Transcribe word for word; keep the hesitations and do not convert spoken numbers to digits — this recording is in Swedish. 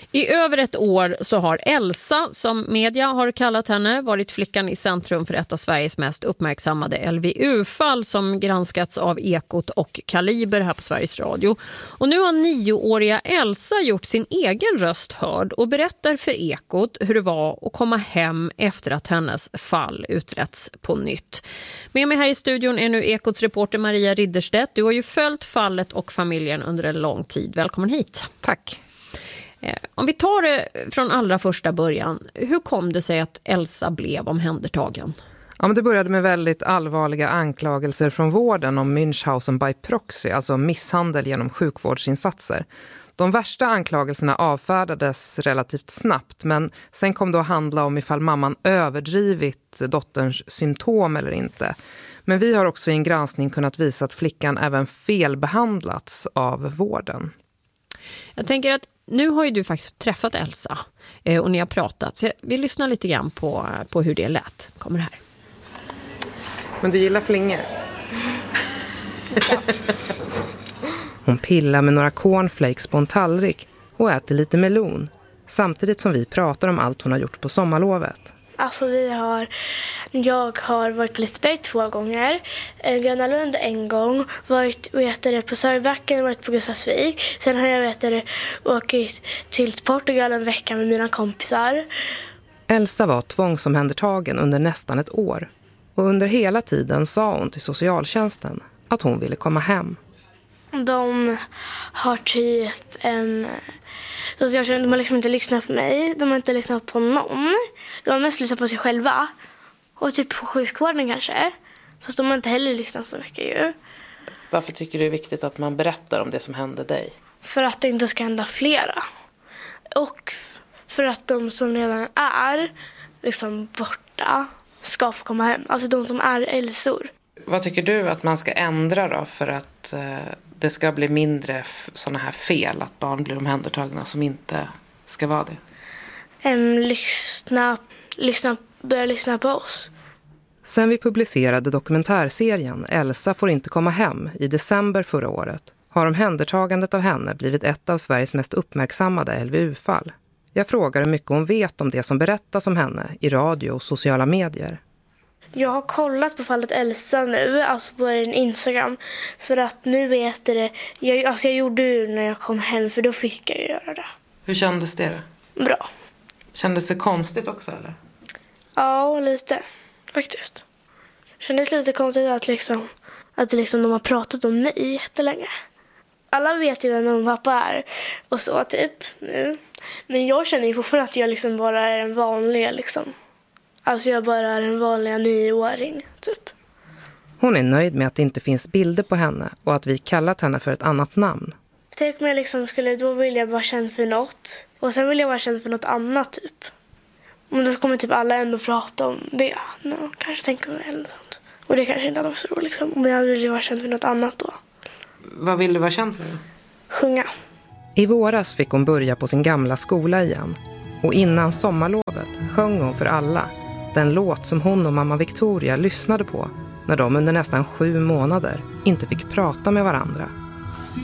I över ett år så har Elsa, som media har kallat henne, varit flickan i centrum för ett av Sveriges mest uppmärksammade L V U-fall som granskats av Ekot och Kaliber här på Sveriges Radio. Och nu har nioåriga Elsa gjort sin egen röst hörd och berättar för Ekot hur det var att komma hem efter att hennes fall uträtts på nytt. Med mig här i studion är nu Ekots reporter Maria Ridderstedt. Du har ju följt fallet och familjen under en lång tid. Välkommen hit. Tack. Om vi tar det från allra första början, hur kom det sig att Elsa blev omhändertagen? Ja, men det började med väldigt allvarliga anklagelser från vården om Münchhausen by proxy, alltså misshandel genom sjukvårdsinsatser. De värsta anklagelserna avfärdades relativt snabbt, men sen kom det att handla om ifall mamman överdrivit dotterns symptom eller inte. Men vi har också i en granskning kunnat visa att flickan även felbehandlats av vården. Jag tänker att nu har ju du faktiskt träffat Elsa och ni har pratat. Så vi lyssnar lite grann på, på hur det lät. Kommer här. Men du gillar flingor? Hon pillar med några cornflakes på en tallrik och äter lite melon. Samtidigt som vi pratar om allt hon har gjort på sommarlovet. Alltså vi har, jag har varit på Liseberg två gånger, Gröna Lund en gång, varit vet det, på Sörbacken, varit på Gustavsvik. Sen har jag vet det, åkt till Portugal en vecka med mina kompisar. Elsa var tvångsomhändertagen under nästan ett år. Och under hela tiden sa hon till socialtjänsten att hon ville komma hem. De har typ en... Socialtjänsten, de har liksom inte lyssnat på mig. De har inte lyssnat på någon. De har mest lyssnat på sig själva. Och typ på sjukvården kanske. Fast de har inte heller lyssnat så mycket ju. Varför tycker du det är viktigt att man berättar om det som hände dig? För att det inte ska hända flera. Och för att de som redan är liksom borta ska få komma hem. Alltså de som är Elsor. Vad tycker du att man ska ändra då för att eh, det ska bli mindre f- sådana här fel? Att barn blir omhändertagna som inte ska vara det? Um, lyssna, lyssna, börja lyssna på oss. Sen vi publicerade dokumentärserien Elsa får inte komma hem i december förra året har omhändertagandet av henne blivit ett av Sveriges mest uppmärksammade L V U-fall. Jag frågar hur mycket hon vet om det som berättas om henne i radio och sociala medier. Jag har kollat på fallet Elsa nu, alltså på en Instagram. För att nu vet det, jag, alltså jag gjorde det när jag kom hem för då fick jag göra det. Hur kändes det då? Bra. Kändes det konstigt också eller? Ja, lite faktiskt. Kändes lite konstigt att, liksom, att liksom de har pratat om mig jättelänge. Alla vet ju vem min pappa är och så typ nu. Men jag känner ju fortfarande att jag liksom bara är en vanlig liksom. Alltså jag bara är en vanlig nioåring, typ. Hon är nöjd med att det inte finns bilder på henne och att vi kallat henne för ett annat namn. Tänk mig liksom skulle, då vill jag vara känd för något. Och sen vill jag vara känd för något annat, typ. Men då kommer typ alla ändå prata om det. No, kanske tänker mig eller sånt. Och det kanske inte är så roligt, liksom. Men jag vill ju vara känd för något annat då. Vad vill du vara känd för? Sjunga. I våras fick hon börja på sin gamla skola igen. Och innan sommarlovet sjöng hon för alla den låt som hon och mamma Victoria lyssnade på när de under nästan sju månader inte fick prata med varandra.